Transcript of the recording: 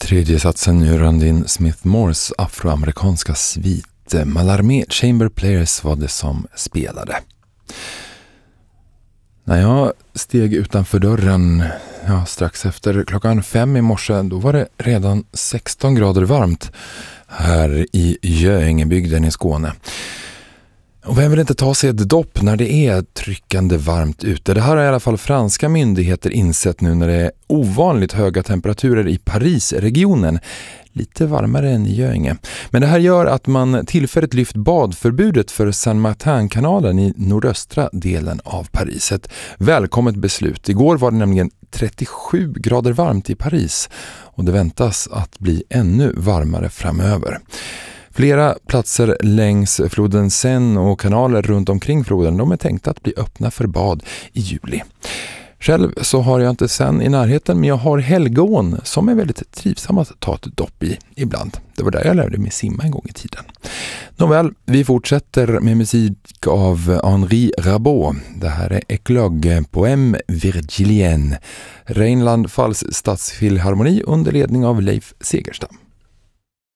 Tredje satsen ur Randin Smith-Morse afroamerikanska svit Mallarmé Chamber Players var det som spelade. När jag steg utanför dörren strax efter 5:00 i morse, då var det redan 16 grader varmt här i Göingebygden i Skåne. Och vem vill inte ta sig ett dopp när det är tryckande varmt ute? Det här har i alla fall franska myndigheter insett nu när det är ovanligt höga temperaturer i Parisregionen. Lite varmare än i Göinge. Men det här gör att man tillfälligt lyft badförbudet för Saint-Martin-kanalen i nordöstra delen av Paris. Ett välkommet beslut. Igår var det nämligen 37 grader varmt i Paris och det väntas att bli ännu varmare framöver. Flera platser längs floden Seine och kanaler runt omkring floden, de är tänkta att bli öppna för bad i juli. Själv så har jag inte Seine i närheten, men jag har Helgån som är väldigt trivsam att ta ett dopp i ibland. Det var där jag lärde mig simma en gång i tiden. Nåväl, vi fortsätter med musik av Henri Rabaud. Det här är Eclogue, Poème Virgilienne. Rheinland-Pfalz stadsfilharmoni under ledning av Leif Segerstam.